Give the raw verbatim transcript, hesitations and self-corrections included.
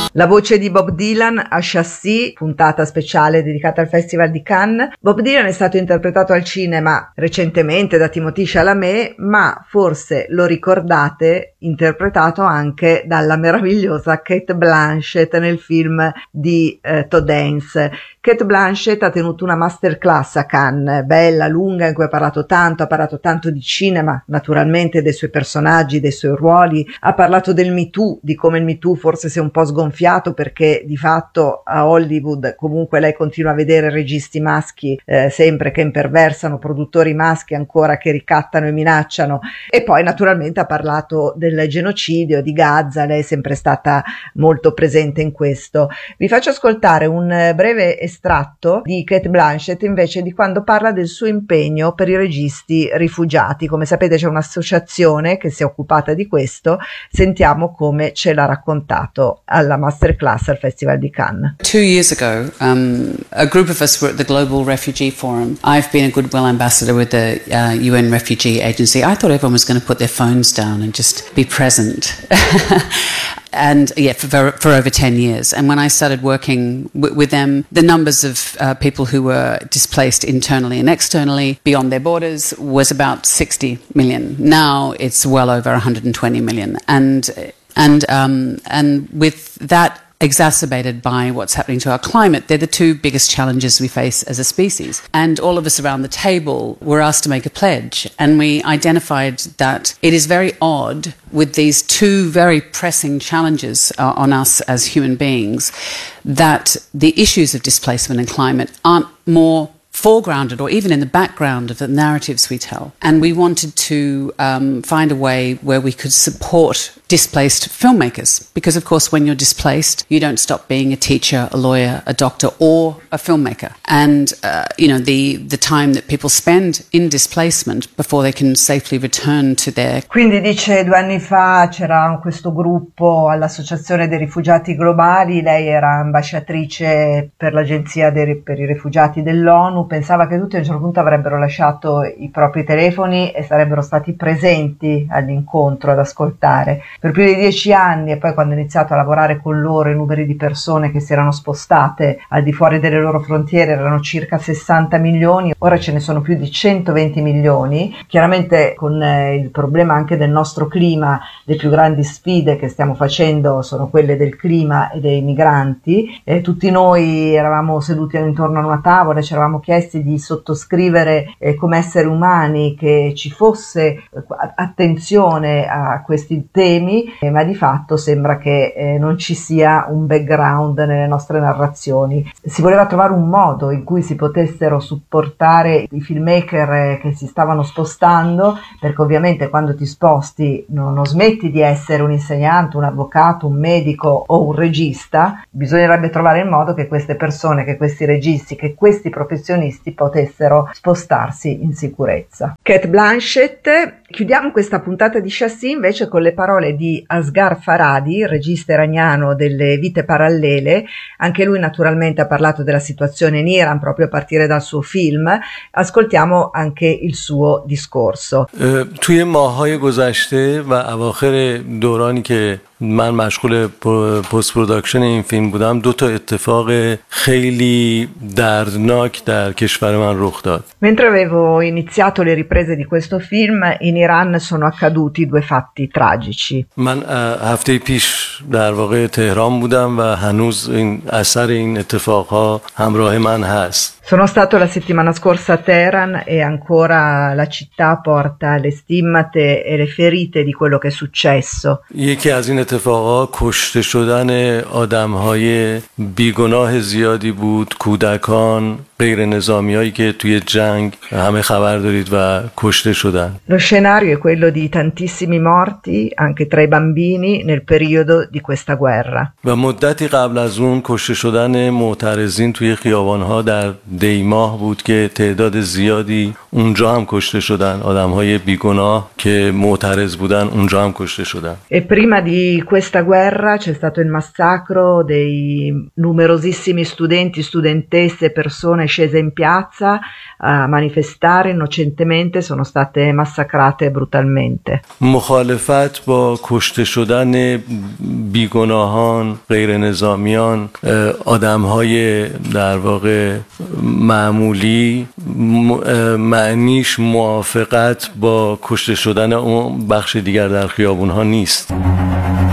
La voce di Bob Dylan a Chassis, puntata speciale dedicata al Festival di Cannes. Bob Dylan è stato interpretato al cinema recentemente da Timothée Chalamet, ma forse lo ricordate interpretato anche dalla meravigliosa Cate Blanchett nel film di eh, Todd Haynes. Cate Blanchett ha tenuto una masterclass a Cannes, bella, lunga, in cui ha parlato tanto, ha parlato tanto di cinema, naturalmente dei suoi personaggi, dei suoi ruoli, ha parlato del Me Too, di come il Me Too forse si è un po' sgonfiato perché di fatto a Hollywood comunque lei continua a vedere registi maschi eh, sempre che imperversano, produttori maschi ancora che ricattano e minacciano, e poi naturalmente ha parlato del genocidio di Gaza, lei è sempre stata molto presente in questo. Vi faccio ascoltare un breve estratto di Cate Blanchett invece di quando parla del suo impegno per i registi rifugiati. Come sapete c'è un'associazione che si è occupata di questo, sentiamo come ce l'ha raccontato alla masterclass al Festival di Cannes. Two years ago, um, a group of us were at the Global Refugee Forum. I've been a Goodwill Ambassador with the uh, U N Refugee Agency. I thought everyone was going to put their phones down and just be present. And yeah, for, for over ten years. And when I started working w- with them, the numbers of uh, people who were displaced internally and externally beyond their borders was about sixty million. Now it's well over one hundred twenty million. And and um, and with that exacerbated by what's happening to our climate, they're the two biggest challenges we face as a species. And all of us around the table were asked to make a pledge, and we identified that it is very odd with these two very pressing challenges uh, on us as human beings that the issues of displacement and climate aren't more foregrounded or even in the background of the narratives we tell. And we wanted to um, find a way where we could support displaced filmmakers, because of course when you're displaced you don't stop being a teacher, a lawyer, a doctor or a filmmaker. And uh, you know the the time that people spend in displacement before they can safely return to their... Quindi dice due anni fa c'era questo gruppo all'Associazione dei Rifugiati Globali, lei era ambasciatrice per l'Agenzia dei, per i Rifugiati dell'ONU, pensava che tutti a un certo punto avrebbero lasciato i propri telefoni e sarebbero stati presenti all'incontro ad ascoltare. Per più di dieci anni, e poi quando ho iniziato a lavorare con loro i numeri di persone che si erano spostate al di fuori delle loro frontiere erano circa sessanta milioni, ora ce ne sono più di centoventi milioni. Chiaramente con eh, il problema anche del nostro clima, le più grandi sfide che stiamo facendo sono quelle del clima e dei migranti. E tutti noi eravamo seduti intorno a una tavola e ci eravamo chiesti di sottoscrivere eh, come esseri umani che ci fosse eh, attenzione a questi temi, eh, ma di fatto sembra che eh, non ci sia un background nelle nostre narrazioni. Si voleva trovare un modo in cui si potessero supportare i filmmaker eh, che si stavano spostando, perché ovviamente quando ti sposti non, non smetti di essere un insegnante, un avvocato, un medico o un regista. Bisognerebbe trovare il modo che queste persone, che questi registi, che questi professionisti potessero spostarsi in sicurezza. Cate Blanchett. Chiudiamo questa puntata di Chassis invece con le parole di Asghar Farhadi, regista iraniano delle Vite Parallele. Anche lui naturalmente ha parlato della situazione in Iran proprio a partire dal suo film. Ascoltiamo anche il suo discorso. توی ماه‌های گذشته و اواخر دورانی که من مشغول پست پروداکشن این فیلم بودم دو تا اتفاق خیلی دردناک در کشور من رخ داد. Mentre avevo iniziato le riprese di questo film, in Iran sono accaduti due fatti tragici. من هفته پیش در واقع تهران بودم و هنوز این اثر این اتفاقها همراه من هست. Sono stato la settimana scorsa a Teheran e ancora la città porta le stimmate e le ferite di quello che è successo. یکی از این اتفاقها کشته شدن آدم‌های بیگناه زیادی بود، کودکان، غیر نظامیایی که توی جنگ همه خبر دارید و کشته شدن. Lo scenario è quello di tantissimi morti, anche tra i bambini, nel periodo di questa guerra. و مدتی قبل از اون کشته شدن معترضین توی خیابان‌ها در دیماه بود که تعداد زیادی اونجا هم کشته شدن، آدم‌های بیگناه که معترض بودن اونجا هم کشته شدن. E prima di questa guerra c'è stato il massacro dei numerosissimi studenti, studentesse, persone scese in piazza a manifestare innocentemente sono state massacrate brutalmente. مخالفت با کشته شدن بیگناهان، غیر نظامیان، آدم‌های در واقع معمولی معنیش موافقت با کشته شدن اون بخش دیگر در خیابون‌ها نیست.